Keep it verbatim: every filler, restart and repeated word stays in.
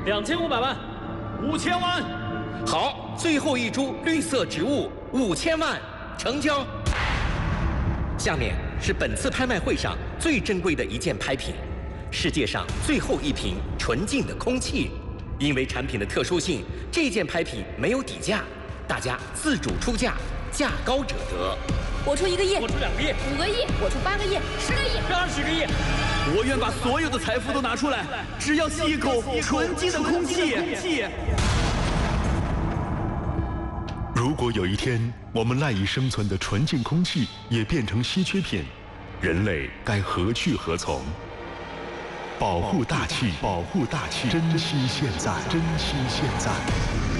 两千五百万， 五千万。 好，最后一株绿色植物五千万，成交。下面是本次拍卖会上最珍贵的一件拍品，世界上最后一瓶纯净的空气。因为产品的特殊性，这件拍品没有底价，大家自主出价，价高者得。 我出一个亿， 我出两个亿， 五个亿，我出八个亿，十个亿， 二十个亿。 我愿把所有的财富都拿出来，只要吸一口纯净的空气。 如果有一天我们赖以生存的纯净空气也变成稀缺品，人类该何去何从？保护大气，保护大气，珍惜现在，珍惜现在。